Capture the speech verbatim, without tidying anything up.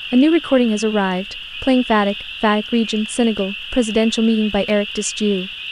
A new recording has arrived, playing Fatick, Fatick Region, Senegal, presidential meeting by Eric Disdieu.